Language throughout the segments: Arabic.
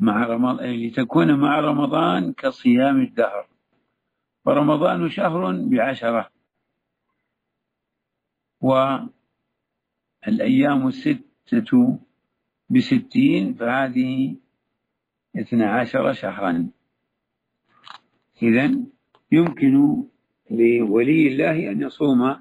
مع رمضان، لتكون مع رمضان كصيام الدهر، ورمضان شهر ب10، والأيام 6 ب60، فهذه 12 شهرا. إذن يمكن لولي الله أن يصوم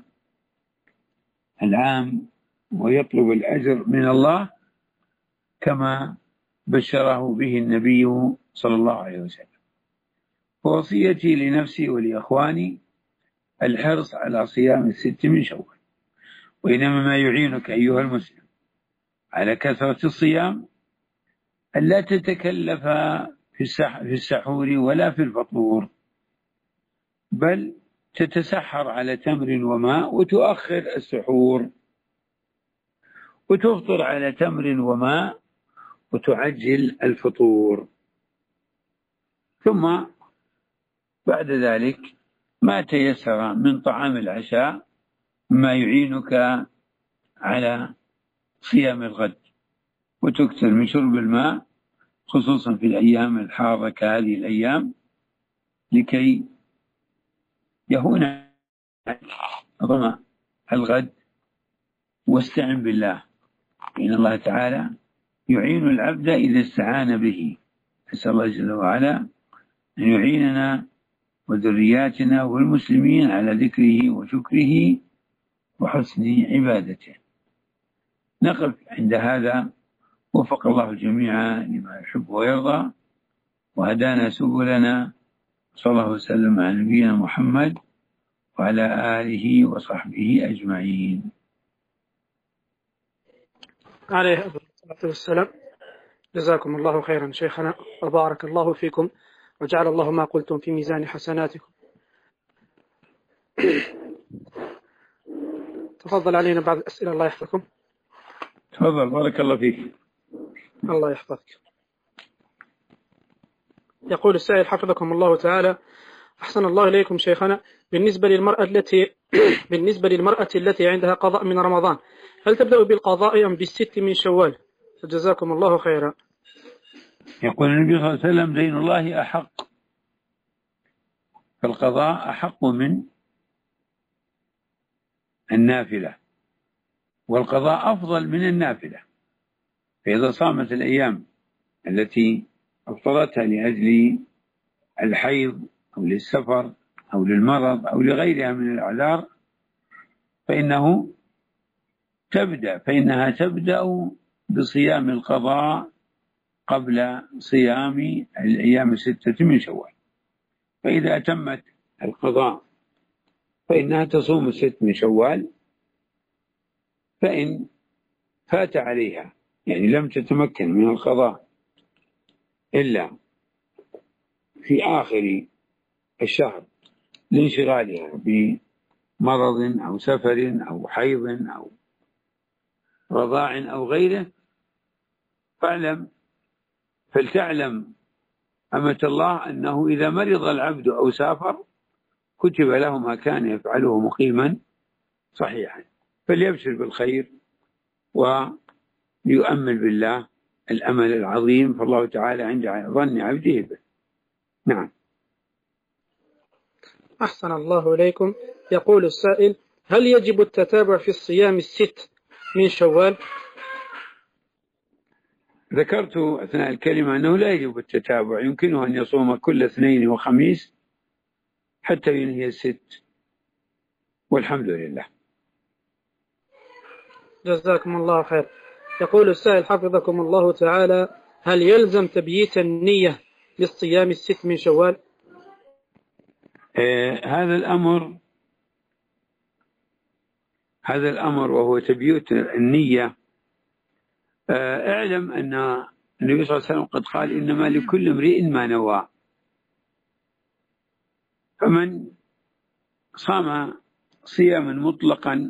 العام ويطلب الأجر من الله كما بشره به النبي صلى الله عليه وسلم. ووصيتي لنفسي ولإخواني الحرص على صيام 6 من شوال. وإنما ما يعينك أيها المسلم على كثرة الصيام ألا تتكلف في السحور ولا في الفطور، بل تتسحر على تمر وماء وتؤخر السحور، وتفطر على تمر وماء وتعجل الفطور. ثم بعد ذلك ما تيسر من طعام العشاء ما يعينك على صيام الغد، وتكثر من شرب الماء خصوصا في الأيام الحارة كهذه الأيام لكي يهون ظمأ الغد. واستعن بالله، إن الله تعالى يعين العبد إذا استعان به. نسأل الله جل وعلا أن يعيننا وذرياتنا والمسلمين على ذكره وشكره وحسن عبادته. نقف عند هذا. وفق الله الجميع لما يحب ويرضى، وهدانا سبلنا. صلى الله وسلم على نبينا محمد وعلى آله وصحبه أجمعين. عليه الصلاة والسلام. جزاكم الله خيرا شيخنا، وبارك الله فيكم، وجعل الله ما قلتم في ميزان حسناتكم. تفضل علينا بعض الأسئلة، الله يحفظكم. تفضل، بارك الله فيك. الله يحفظك. يقول السائل حفظكم الله تعالى: أحسن الله إليكم شيخنا، بالنسبة للمرأة التي عندها قضاء من رمضان، هل تبدأ بالقضاء أم بالست من شوال؟ فجزاكم الله خيرا. يقول النبي صلى الله عليه وسلم: دين الله أحق، فالقضاء أحق من النافلة، والقضاء أفضل من النافلة. فإذا صامت الأيام التي أفطرتها لأجل الحيض أو للسفر أو للمرض أو لغيرها من الأعذار فإنها تبدأ بصيام القضاء قبل صيام الأيام 6 من شوال. فإذا أتمت القضاء فإنها تصوم 6 من شوال. فإن فات عليها، يعني لم تتمكن من القضاء إلا في آخر الشهر لانشغالها بمرض أو سفر أو حيض أو رضاع أو غيره، فلتعلم أمة الله أنه إذا مرض العبد أو سافر كتب له ما كان يفعله مقيما صحيحا، فليبشر بالخير ويؤمل بالله الأمل العظيم، فالله تعالى عند ظن عبده به. نعم. أحسن الله إليكم. يقول السائل: هل يجب التتابع في الصيام 6 من شوال؟ ذكرت أثناء الكلمة أنه لا يجب التتابع، يمكنه أن يصوم كل اثنين وخميس حتى ينهي 6، والحمد لله. جزاكم الله خير. يقول السائل حفظكم الله تعالى: هل يلزم تبييت النية للصيام 6 من شوال؟ هذا الأمر وهو تبييت النية. اعلم أن النبي صلى الله عليه وسلم قد قال: إنما لكل امرئ ما نوى. فمن صام صياما مطلقا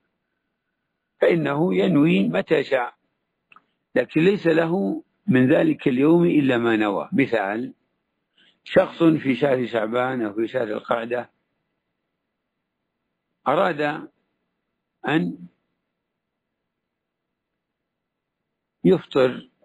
فإنه ينوي متى شاء، لكن ليس له من ذلك اليوم إلا ما نوى. مثال: شخص في شهر شعبان أو في شهر القعدة أراد أن يفطر